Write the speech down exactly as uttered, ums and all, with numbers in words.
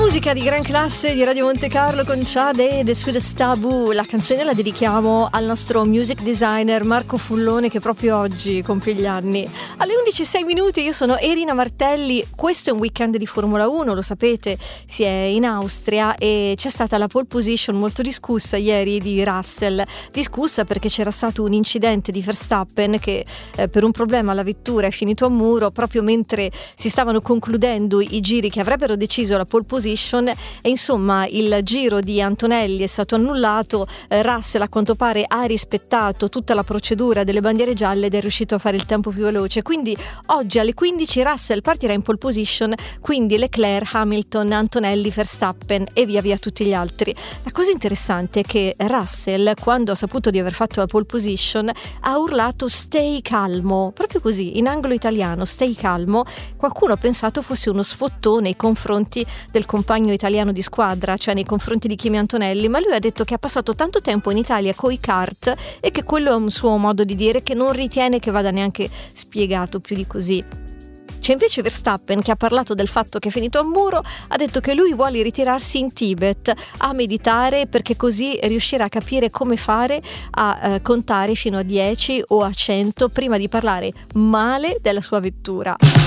Musica di gran classe di Radio Monte Carlo con Chade e The Sweetest Taboo. La canzone la dedichiamo al nostro music designer Marco Fullone, che proprio oggi compie gli anni. Alle undici e sei minuti, io sono Erina Martelli. Questo è un weekend di Formula uno, lo sapete, si è in Austria e c'è stata la pole position molto discussa ieri di Russell. Discussa perché c'era stato un incidente di Verstappen che eh, per un problema alla vettura è finito a muro proprio mentre si stavano concludendo i giri che avrebbero deciso la pole position, e insomma il giro di Antonelli è stato annullato. eh, Russell a quanto pare ha rispettato tutta la procedura delle bandiere gialle ed è riuscito a fare il tempo più veloce, quindi oggi alle quindici Russell partirà in pole position, quindi Leclerc, Hamilton, Antonelli, Verstappen e via via tutti gli altri. La cosa interessante è che Russell, quando ha saputo di aver fatto la pole position, ha urlato "stay calmo", proprio così in anglo italiano, "stay calmo". Qualcuno ha pensato fosse uno sfottò nei confronti del compagno italiano di squadra, cioè nei confronti di Kimi Antonelli, ma lui ha detto che ha passato tanto tempo in Italia coi kart e che quello è un suo modo di dire, che non ritiene che vada neanche spiegato più di così. C'è invece Verstappen che ha parlato del fatto che è finito a muro, ha detto che lui vuole ritirarsi in Tibet a meditare perché così riuscirà a capire come fare a eh, contare fino a dieci o a cento prima di parlare male della sua vettura.